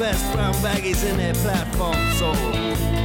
vest, brown baggies in their platform soul.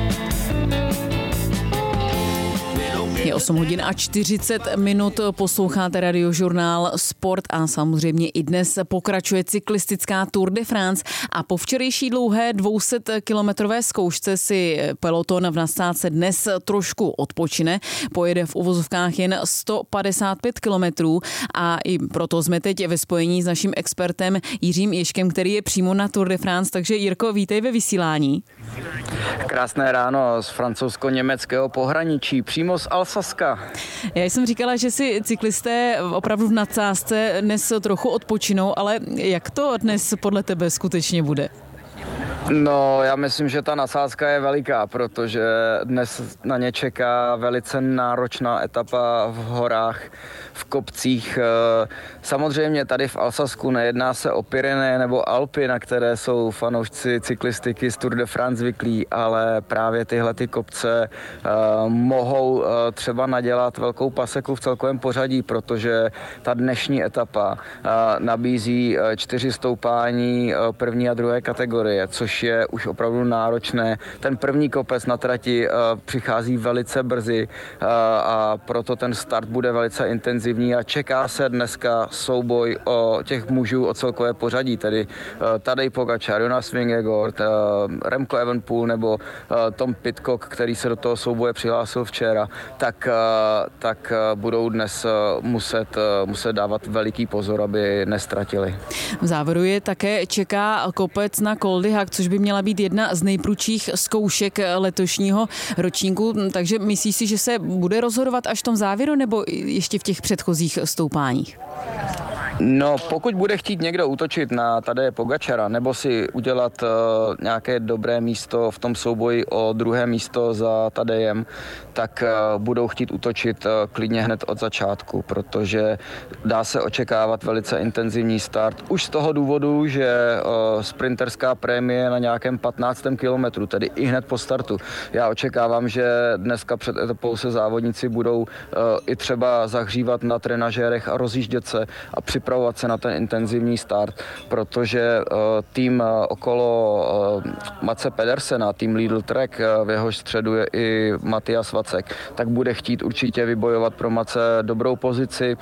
Je 8 hodin a 40 minut, posloucháte Radiožurnál Sport a samozřejmě i dnes pokračuje cyklistická Tour de France a po včerejší dlouhé 200-kilometrové zkoušce si peloton v nasázce dnes trošku odpočine, pojede v uvozovkách jen 155 kilometrů a i proto jsme teď ve spojení s naším expertem Jiřím Ježkem, který je přímo na Tour de France, takže Jirko, vítej ve vysílání. Krásné ráno z francouzsko-německého pohraničí, přímo z Alsaska. Já jsem říkala, že si cyklisté opravdu v nadsázce dnes trochu odpočinou, ale jak to dnes podle tebe skutečně bude? No, já myslím, že ta nasázka je veliká, protože dnes na ně čeká velice náročná etapa v horách, v kopcích. Samozřejmě tady v Alsasku nejedná se o Pyreneje nebo Alpy, na které jsou fanoušci cyklistiky z Tour de France zvyklí, ale právě tyhle ty kopce mohou třeba nadělat velkou paseku v celkovém pořadí, protože ta dnešní etapa nabízí 4 stoupání první a druhé kategorie, což je už opravdu náročné. Ten první kopec na trati přichází velice brzy a proto ten start bude velice intenzivní a čeká se dneska souboj o těch mužů o celkové pořadí, tedy Tadej Pogačar, Jonas Vingegaard, Remco Evenepoel nebo Tom Pidcock, který se do toho souboje přihlásil včera, tak budou dnes muset dávat veliký pozor, aby nestratili. V závěru je také čeká kopec na Col d'Huac, což by měla být jedna z nejprudších zkoušek letošního ročníku, takže myslíš si, že se bude rozhodovat až v tom závěru nebo ještě v těch předchozích stoupáních? No, pokud bude chtít někdo útočit na Tadeje Pogačara nebo si udělat nějaké dobré místo v tom souboji o druhé místo za Tadejem, tak budou chtít útočit klidně hned od začátku, protože dá se očekávat velice intenzivní start. Už z toho důvodu, že sprinterská prémie na nějakém 15. kilometru, tedy i hned po startu. Já očekávám, že dneska před etapou se závodníci budou i třeba zahřívat na trenažérech a rozjíždět se a připravovat se na ten intenzivní start, protože tým okolo Matse Pedersena, tým Lidl Trek, v jehož středu je i Matias Vacek, tak bude chtít určitě vybojovat pro Matse dobrou pozici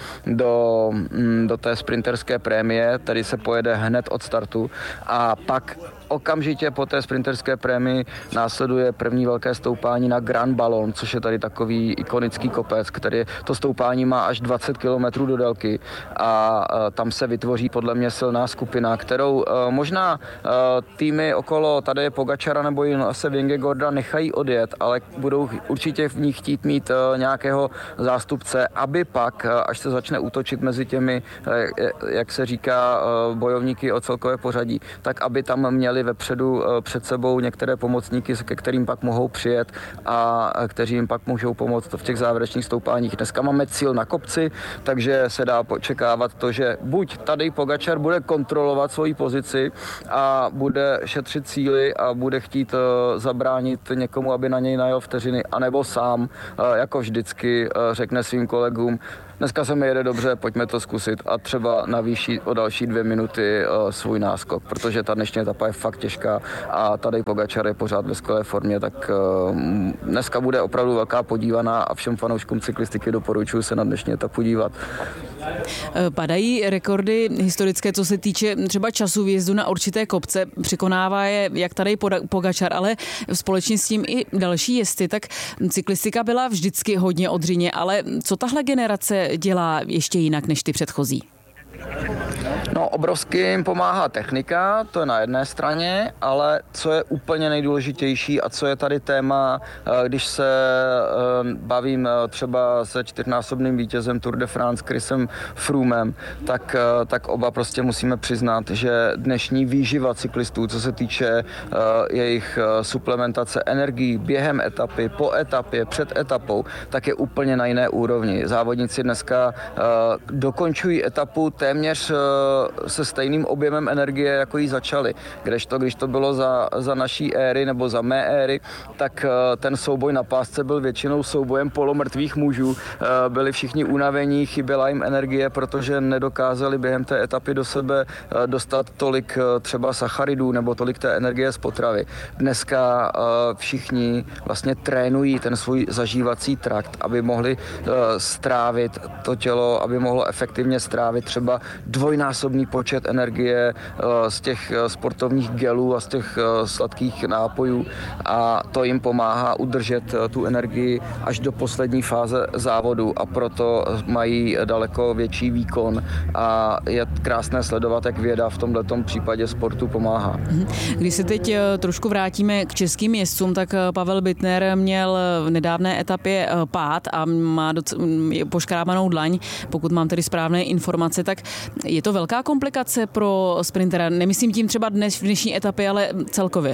do té sprinterské prémie, tedy se pojede hned od startu a pak okamžitě po té sprinterské prémii následuje první velké stoupání na Grand Ballon, což je tady takový ikonický kopec, který to stoupání má až 20 km do délky a tam se vytvoří podle mě silná skupina, kterou možná týmy okolo Tadeje Pogačara nebo Jonase Vingegaarda nechají odjet, ale budou určitě v ní chtít mít nějakého zástupce, aby pak, až se začne útočit mezi těmi, jak se říká, bojovníky o celkové pořadí, tak aby tam měli vepředu před sebou některé pomocníky, ke kterým pak mohou přijet a kteří jim pak můžou pomoct v těch závěrečných stoupáních. Dneska máme cíl na kopci, takže se dá očekávat to, že buď Tadej Pogačar bude kontrolovat svoji pozici a bude šetřit síly a bude chtít zabránit někomu, aby na něj najel vteřiny, anebo sám, jako vždycky, řekne svým kolegům, dneska se mi jede dobře, pojďme to zkusit a třeba navýší o další 2 minuty svůj náskok, protože ta dnešní etapa je fakt těžká a Tadej Pogačar je pořád ve skvělé formě, tak dneska bude opravdu velká podívaná a všem fanouškům cyklistiky doporučuji se na dnešní etapu dívat. Padají rekordy historické, co se týče třeba času výjezdu na určité kopce, překonává je jak Tadej Pogačar, ale společně s tím i další jezdci, tak cyklistika byla vždycky hodně odřině, ale co tahle generace dělá ještě jinak než ty předchozí? No, obrovsky jim pomáhá technika, to je na jedné straně, ale co je úplně nejdůležitější a co je tady téma, když se bavím třeba se 4násobným vítězem Tour de France Chrisem Froomem, tak oba prostě musíme přiznat, že dnešní výživa cyklistů, co se týče jejich suplementace energií během etapy, po etapě, před etapou, tak je úplně na jiné úrovni. Závodníci dneska dokončují etapu téměř se stejným objemem energie, jako ji začali. Kdežto, když to bylo za naší éry nebo za mé éry, tak ten souboj na pásce byl většinou soubojem polomrtvých mužů. Byli všichni unavení, chyběla jim energie, protože nedokázali během té etapy do sebe dostat tolik třeba sacharidů nebo tolik té energie z potravy. Dneska všichni vlastně trénují ten svůj zažívací trakt, aby mohli strávit to tělo, aby mohlo efektivně strávit třeba dvojnásobný počet energie z těch sportovních gelů a z těch sladkých nápojů a to jim pomáhá udržet tu energii až do poslední fáze závodu a proto mají daleko větší výkon a je krásné sledovat, jak věda v tomhletom případě sportu pomáhá. Když se teď trošku vrátíme k českým jezdcům, tak Pavel Bittner měl v nedávné etapě pád a má poškrábanou dlaň, pokud mám tedy správné informace, tak je to velká komplikace pro sprintera. Nemyslím tím třeba dnes v dnešní etapě, ale celkově.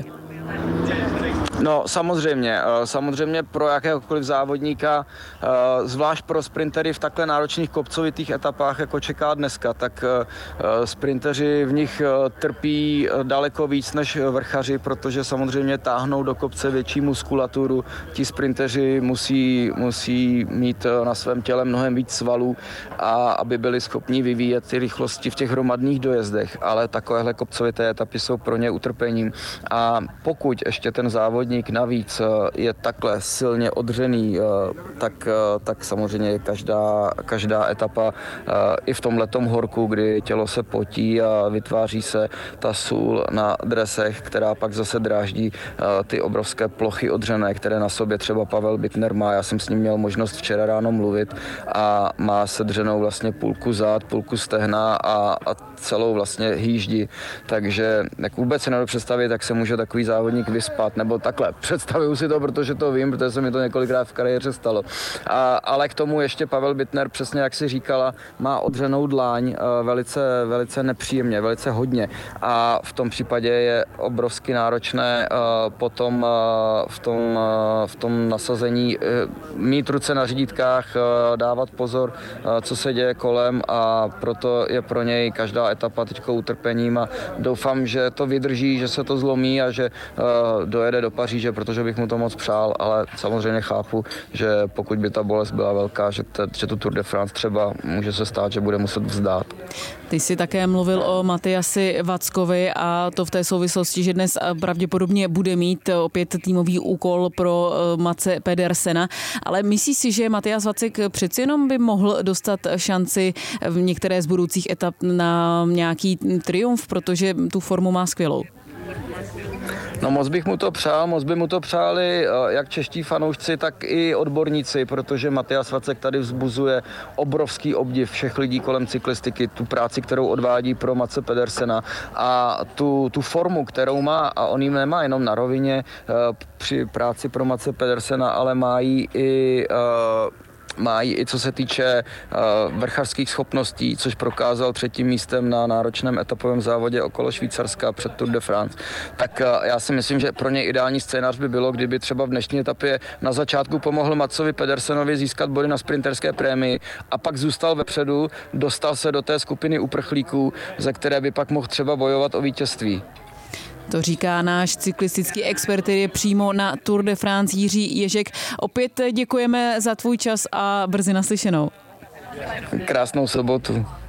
No samozřejmě pro jakéhokoliv závodníka, zvlášť pro sprintery v takhle náročných kopcovitých etapách, jako čeká dneska, tak sprinteři v nich trpí daleko víc než vrchaři, protože samozřejmě táhnou do kopce větší muskulaturu. Ti sprinteři musí mít na svém těle mnohem víc svalů, a aby byli schopni vyvíjet ty rychlosti v těch hromadných dojezdech, ale takovéhle kopcovité etapy jsou pro ně utrpením. A pokud ještě ten závodník navíc je takhle silně odřený, tak samozřejmě každá etapa i v tomhletom horku, kdy tělo se potí a vytváří se ta sůl na dresech, která pak zase dráždí ty obrovské plochy odřené, které na sobě třeba Pavel Bittner má. Já jsem s ním měl možnost včera ráno mluvit a má sedřenou vlastně půlku zad, půlku stehna a celou vlastně hýždi. Takže jak vůbec si nedovedu představit, jak se může takový závodník vyspat, nebo takhle. Představuju si to, protože to vím, protože se mi to několikrát v kariéře stalo. Ale k tomu ještě Pavel Bittner, přesně jak si říkala, má odřenou dláň velice nepříjemně, velice hodně. A v tom případě je obrovsky náročné potom v tom nasazení mít ruce na řídítkách, dávat pozor, co se děje kolem, a proto je pro něj každá etapa teďko utrpením a doufám, že to vydrží, že se to zlomí a že dojede do Paříže, protože bych mu to moc přál, ale samozřejmě chápu, že pokud by ta bolest byla velká, že tu Tour de France třeba může se stát, že bude muset vzdát. Ty jsi také mluvil o Matyasi Vackovi a to v té souvislosti, že dnes pravděpodobně bude mít opět týmový úkol pro Matse Pedersena, ale myslíš si, že Matyas Vacek přeci jenom by mohl dostat šanci v některé z budoucích etap na nějaký triumf, protože tu formu má skvělou? No moc bych mu to přál, moc by mu to přáli jak čeští fanoušci, tak i odborníci, protože Matyas Vacek tady vzbuzuje obrovský obdiv všech lidí kolem cyklistiky, tu práci, kterou odvádí pro Matse Pedersena a tu formu, kterou má, a on ji nemá jenom na rovině při práci pro Matse Pedersena, ale mají i co se týče vrchařských schopností, což prokázal třetím místem na náročném etapovém závodě okolo Švýcarska před Tour de France. Tak já si myslím, že pro něj ideální scénář by bylo, kdyby třeba v dnešní etapě na začátku pomohl Matsovi Pedersenovi získat body na sprinterské prémii a pak zůstal vepředu, dostal se do té skupiny uprchlíků, ze které by pak mohl třeba bojovat o vítězství. To říká náš cyklistický expert, který je přímo na Tour de France, Jiří Ježek. Opět děkujeme za tvůj čas a brzy naslyšenou. Krásnou sobotu.